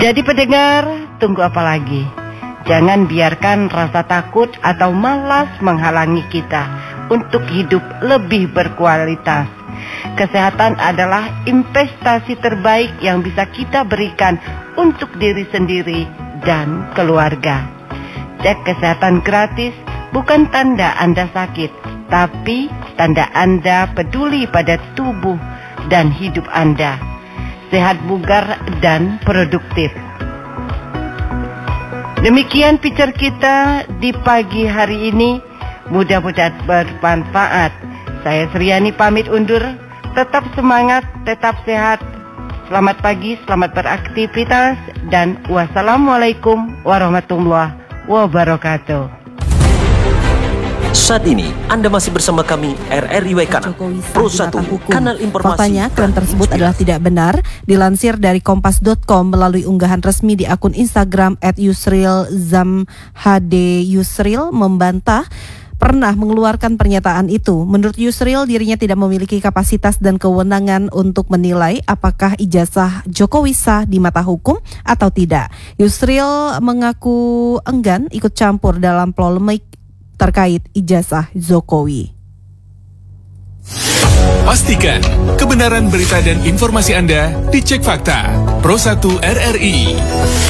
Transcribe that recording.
Jadi pendengar, tunggu apa lagi? Jangan biarkan rasa takut atau malas menghalangi kita untuk hidup lebih berkualitas. Kesehatan adalah investasi terbaik yang bisa kita berikan untuk diri sendiri dan keluarga. Cek kesehatan gratis bukan tanda Anda sakit, tapi tanda Anda peduli pada tubuh dan hidup Anda. Sehat, bugar, dan produktif. Demikian feature kita di pagi hari ini. Mudah-mudahan bermanfaat. Saya Sriani pamit undur. Tetap semangat, tetap sehat. Selamat pagi, selamat beraktivitas, dan wassalamualaikum warahmatullahi wabarakatuh. Saat ini Anda masih bersama kami RRI Kanan, Pro 1, kanal informasi. Faktanya klaim tersebut adalah tidak benar. Dilansir dari kompas.com melalui unggahan resmi di akun Instagram @yusrilzamhdeyusril membantah pernah mengeluarkan pernyataan itu. Menurut Yusril, dirinya tidak memiliki kapasitas dan kewenangan untuk menilai apakah ijazah Jokowi sah di mata hukum atau tidak. Yusril mengaku enggan ikut campur dalam polemik terkait ijazah Jokowi. Pastikan kebenaran berita dan informasi Anda dicek fakta. Pro 1 RRI.